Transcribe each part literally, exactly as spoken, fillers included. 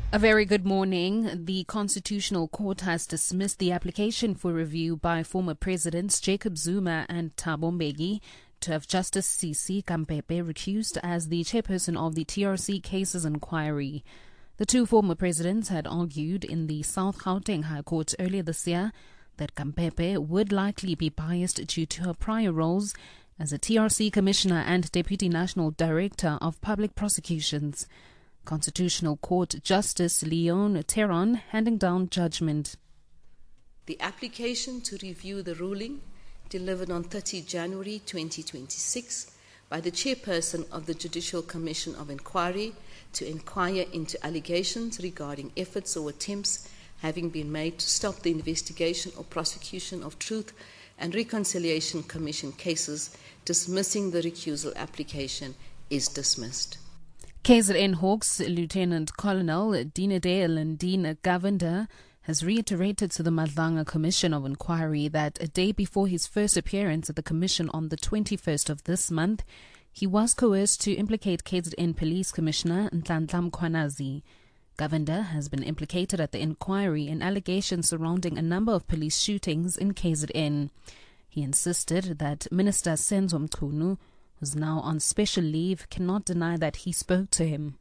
A very good morning. The Constitutional Court has dismissed the application for review by former Presidents Jacob Zuma and Thabo Mbeki to have Justice Sisi Kampepe recused as the chairperson of the T R C Cases Inquiry. The two former presidents had argued in the South Gauteng High Court earlier this year that Kampepe would likely be biased due to her prior roles as a T R C Commissioner and Deputy National Director of Public Prosecutions. Constitutional Court Justice Leon Theron handing down judgment. The application to review the ruling delivered on the thirtieth of January twenty twenty-six by the chairperson of the Judicial Commission of Inquiry to inquire into allegations regarding efforts or attempts having been made to stop the investigation or prosecution of Truth and Reconciliation Commission cases, dismissing the recusal application, is dismissed. K Z N Hawks Lieutenant Colonel Dinade Landine Govender has reiterated to the Madlanga Commission of Inquiry that a day before his first appearance at the Commission on the twenty-first of this month, he was coerced to implicate K Z N Police Commissioner Nhlanhla Mkhwanazi. Govender has been implicated at the inquiry in allegations surrounding a number of police shootings in K Z N. He insisted that Minister Senzo Mchunu, who's now on special leave, cannot deny that he spoke to him.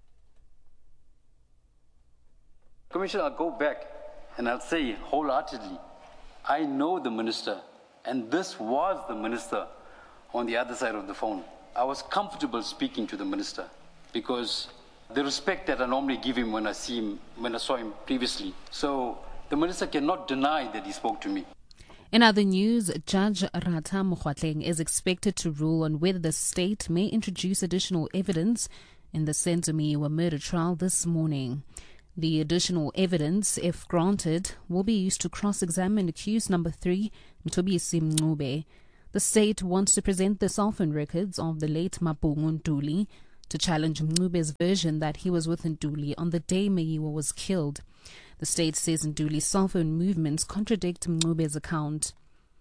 Commissioner, I'll go back and I'll say wholeheartedly, I know the minister, and this was the minister on the other side of the phone. I was comfortable speaking to the minister because the respect that I normally give him when I see him, when I saw him previously. So the minister cannot deny that he spoke to me. In other news, Judge Ratha Mokgoatleng is expected to rule on whether the state may introduce additional evidence in the Senzomiwa murder trial this morning. The additional evidence, if granted, will be used to cross-examine accused number three, Mthobisi Mncube. The state wants to present the cell phone records of the late Mabongo Ntuli to challenge Mncube's version that he was with Ntuli on the day Meyiwa was killed. The state says Ntuli's cell phone movements contradict Mncube's account.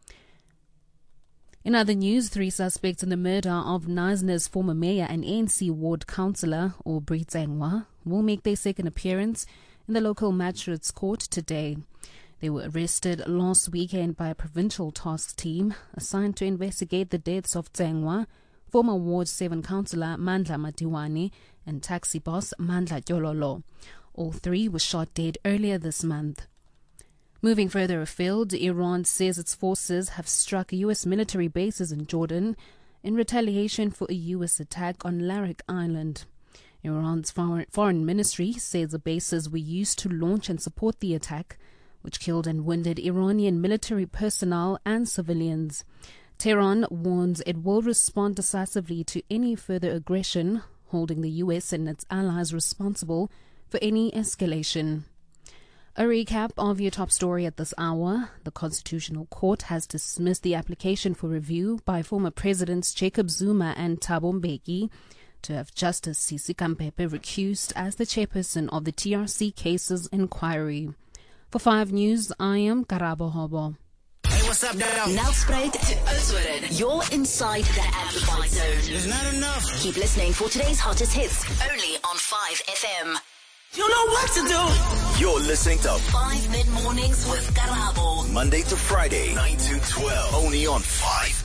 In other news, three suspects in the murder of Knysna's former mayor and A N C ward councillor, Aubrey Tsengwa, will make their second appearance in the local magistrates' court today. They were arrested last weekend by a provincial task team assigned to investigate the deaths of Tsengwa, former Ward seven councillor Mandla Matiwani, and taxi boss Mandla Tyololo. All three were shot dead earlier this month. Moving further afield, Iran says its forces have struck U S military bases in Jordan in retaliation for a U S attack on Larak Island. Iran's foreign ministry says the bases were used to launch and support the attack, which killed and wounded Iranian military personnel and civilians. Tehran warns it will respond decisively to any further aggression, holding the U S and its allies responsible for any escalation. A recap of your top story at this hour. The Constitutional Court has dismissed the application for review by former Presidents Jacob Zuma and Thabo Mbeki to have Justice Sisi Kampepe recused as the chairperson of the T R C Cases Inquiry. For five News, I am Karabo Hobo. Hey, what's up, now? Nelspruit to Oudtshoorn. You're inside the amplified zone. It's not enough. Keep listening for today's hottest hits, only on five F M. You know what to do. You're listening to five Mid Mornings with Karabo. Monday to Friday, nine to twelve, only on five